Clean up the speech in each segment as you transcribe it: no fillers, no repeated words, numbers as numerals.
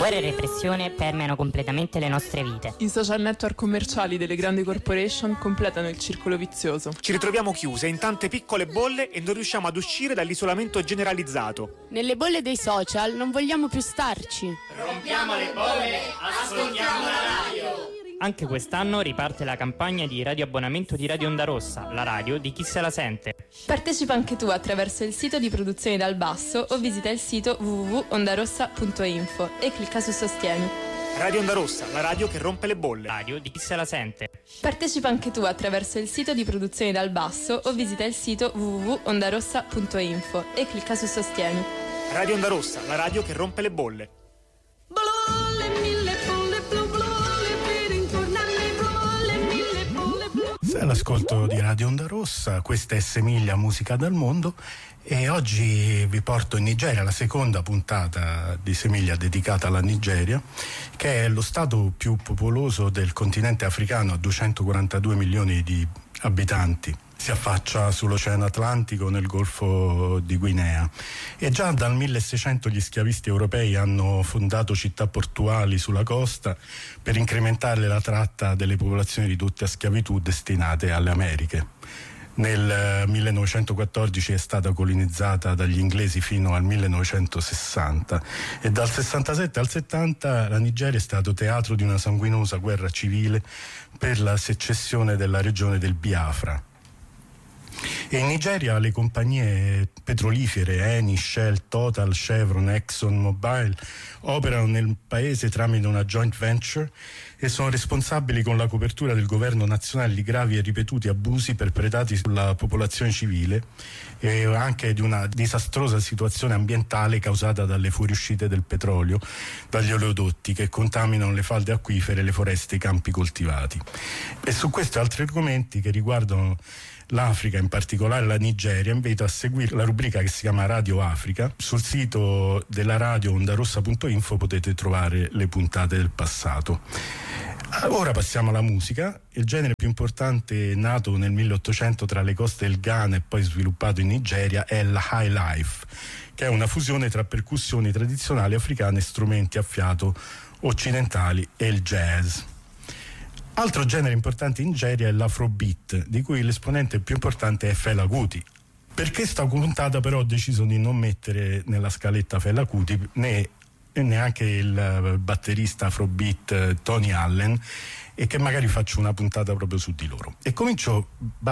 Guerra e repressione permeano completamente le nostre vite. I social network commerciali delle grandi corporation completano il circolo vizioso. Ci ritroviamo chiuse in tante piccole bolle e non riusciamo ad uscire dall'isolamento generalizzato. Nelle bolle dei social non vogliamo più starci. Rompiamo le bolle, ascoltiamo la radio. Anche quest'anno riparte la campagna di radioabbonamento di Radio Onda Rossa, la radio di chi se la sente. Partecipa anche tu attraverso il sito di Produzioni dal Basso o visita il sito www.ondarossa.info e clicca su Sostieni. Radio Onda Rossa, la radio che rompe le bolle. Radio di chi se la sente. Partecipa anche tu attraverso il sito di Produzioni dal Basso o visita il sito www.ondarossa.info e clicca su Sostieni. Radio Onda Rossa, la radio che rompe le bolle. Sei all'ascolto di Radio Onda Rossa, questa è Semiglia Musica dal Mondo e oggi vi porto in Nigeria, la seconda puntata di Semiglia dedicata alla Nigeria, che è lo stato più popoloso del continente africano, a 242 milioni di abitanti. Si affaccia sull'Oceano Atlantico nel Golfo di Guinea e già dal 1600 gli schiavisti europei hanno fondato città portuali sulla costa per incrementare la tratta delle popolazioni ridotte a schiavitù destinate alle Americhe. Nel 1914 è stata colonizzata dagli inglesi fino al 1960 e dal 67 al 70 la Nigeria è stato teatro di una sanguinosa guerra civile per la secessione della regione del Biafra. E in Nigeria le compagnie petrolifere Eni, Shell, Total, Chevron, Exxon Mobil operano nel paese tramite una joint venture e sono responsabili con la copertura del governo nazionale di gravi e ripetuti abusi perpetrati sulla popolazione civile e anche di una disastrosa situazione ambientale causata dalle fuoriuscite del petrolio dagli oleodotti che contaminano le falde acquifere, le foreste e i campi coltivati. E su questi e altri argomenti che riguardano l'Africa, in particolare la Nigeria, invito a seguire la rubrica che si chiama Radio Africa. Sul sito della radio ondarossa.info potete trovare le puntate del passato. Ora passiamo alla musica. Il genere più importante, nato nel 1800 tra le coste del Ghana e poi sviluppato in Nigeria, è la high life, che è una fusione tra percussioni tradizionali africane e strumenti a fiato occidentali e il jazz. Altro genere importante in Nigeria è l'afrobeat, di cui l'esponente più importante è Fela Kuti. Per questa puntata però ho deciso di non mettere nella scaletta Fela Kuti né neanche il batterista afrobeat Tony Allen, e che magari faccio una puntata proprio su di loro. E comincio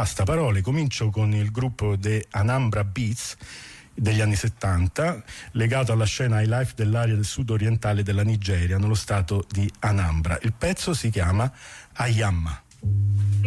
con il gruppo The Anambra Beats degli anni 70, legato alla scena high life dell'area sud-orientale della Nigeria, nello stato di Anambra. Il pezzo si chiama Ayamma.